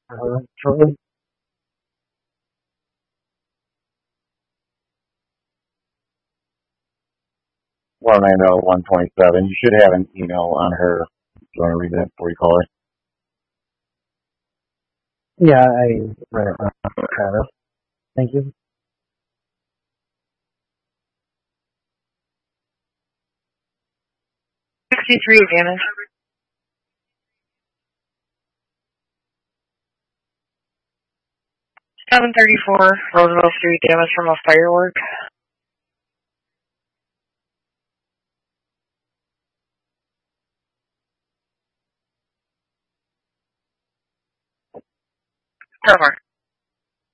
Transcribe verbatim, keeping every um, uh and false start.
Uh, Troy, Orlando one twenty-seven. You should have an email on her. Do you want to read that before you call her? yeah, I read it, uh, Travis. Thank you. sixty-three damage. seven thirty-four Roosevelt Street damage from a firework. Forever.